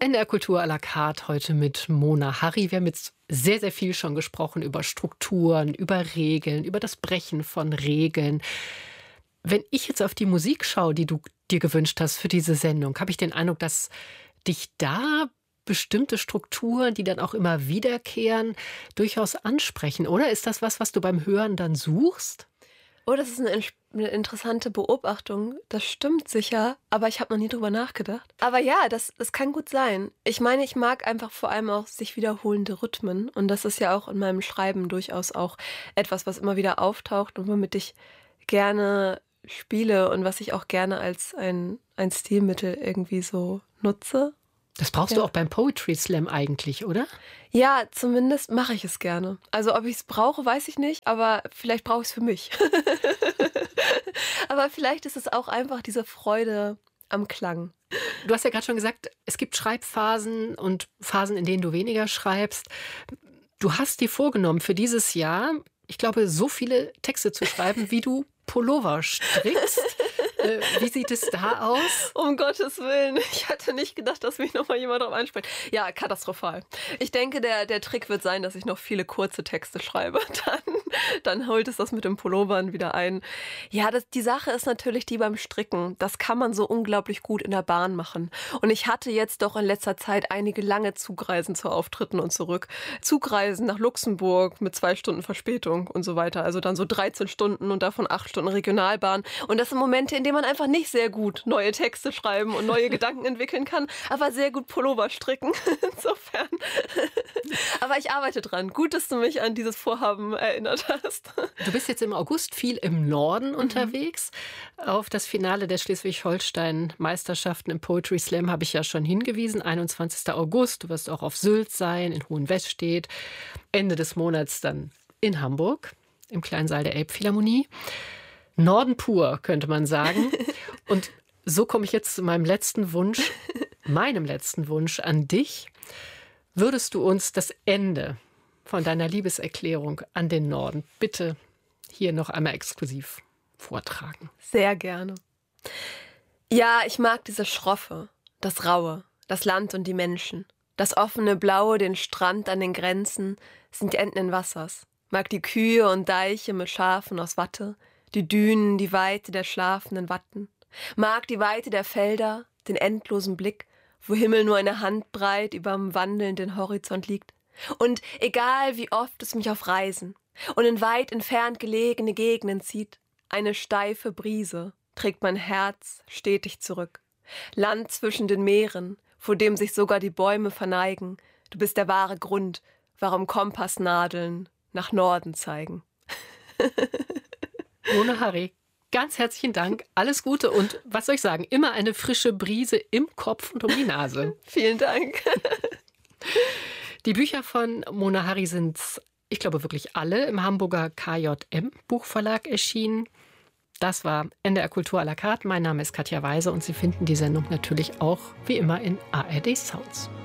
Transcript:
NDR Kultur à la carte heute mit Mona Harry. Wir haben jetzt sehr, sehr viel schon gesprochen über Strukturen, über Regeln, über das Brechen von Regeln. Wenn ich jetzt auf die Musik schaue, die du dir gewünscht hast für diese Sendung, habe ich den Eindruck, dass dich da bestimmte Strukturen, die dann auch immer wiederkehren, durchaus ansprechen. Oder ist das was du beim Hören dann suchst? Oh, das ist eine interessante Beobachtung. Das stimmt sicher, aber ich habe noch nie drüber nachgedacht. Aber ja, das kann gut sein. Ich meine, ich mag einfach vor allem auch sich wiederholende Rhythmen. Und das ist ja auch in meinem Schreiben durchaus auch etwas, was immer wieder auftaucht und womit ich gerne spiele und was ich auch gerne als ein Stilmittel irgendwie so nutze. Das brauchst du auch beim Poetry Slam eigentlich, oder? Ja, zumindest mache ich es gerne. Also ob ich es brauche, weiß ich nicht, aber vielleicht brauche ich es für mich. Aber vielleicht ist es auch einfach diese Freude am Klang. Du hast ja gerade schon gesagt, es gibt Schreibphasen und Phasen, in denen du weniger schreibst. Du hast dir vorgenommen für dieses Jahr, ich glaube, so viele Texte zu schreiben, wie du Pullover strickst. Wie sieht es da aus? Um Gottes Willen, ich hatte nicht gedacht, dass mich noch mal jemand darauf anspricht. Ja, katastrophal. Ich denke, der Trick wird sein, dass ich noch viele kurze Texte schreibe. Dann holt es das mit den Pullovern wieder ein. Ja, die Sache ist natürlich die beim Stricken. Das kann man so unglaublich gut in der Bahn machen. Und ich hatte jetzt doch in letzter Zeit einige lange Zugreisen zu Auftritten und zurück. Zugreisen nach Luxemburg mit 2 Stunden Verspätung und so weiter. Also dann so 13 Stunden und davon 8 Stunden Regionalbahn. Und das sind Momente, in denen man einfach nicht sehr gut neue Texte schreiben und neue Gedanken entwickeln kann, aber sehr gut Pullover stricken. Insofern. Aber ich arbeite dran. Gut, dass du mich an dieses Vorhaben erinnert hast. Du bist jetzt im August viel im Norden unterwegs. Auf das Finale der Schleswig-Holstein-Meisterschaften im Poetry Slam habe ich ja schon hingewiesen. 21. August. Du wirst auch auf Sylt sein, in Hohenwestedt. Ende des Monats dann in Hamburg, im kleinen Saal der Elbphilharmonie. Norden pur, könnte man sagen. Und so komme ich jetzt zu meinem letzten Wunsch an dich. Würdest du uns das Ende von deiner Liebeserklärung an den Norden bitte hier noch einmal exklusiv vortragen? Sehr gerne. Ja, ich mag diese Schroffe, das Raue, das Land und die Menschen. Das offene Blaue, den Strand an den Grenzen, sind die Enden in Wassers. Mag die Kühe und Deiche mit Schafen aus Watte, die Dünen, die Weite der schlafenden Watten. Mag die Weite der Felder, den endlosen Blick, wo Himmel nur eine Handbreit überm wandelnden Horizont liegt. Und egal wie oft es mich auf Reisen und in weit entfernt gelegene Gegenden zieht, eine steife Brise trägt mein Herz stetig zurück. Land zwischen den Meeren, vor dem sich sogar die Bäume verneigen, du bist der wahre Grund, warum Kompassnadeln nach Norden zeigen. Mona Harry, ganz herzlichen Dank, alles Gute und was soll ich sagen, immer eine frische Brise im Kopf und um die Nase. Vielen Dank. Die Bücher von Mona Harry sind, ich glaube wirklich alle, im Hamburger KJM Buchverlag erschienen. Das war NDR Kultur à la carte. Mein Name ist Katja Weise und Sie finden die Sendung natürlich auch wie immer in ARD Sounds.